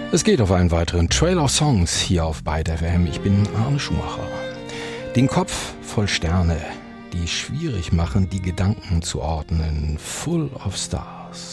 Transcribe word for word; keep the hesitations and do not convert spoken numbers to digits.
Es geht auf einen weiteren Trail of Songs hier auf Byte F M. Ich bin Arne Schumacher. Den Kopf voll Sterne, die schwierig machen, die Gedanken zu ordnen. Full of Stars.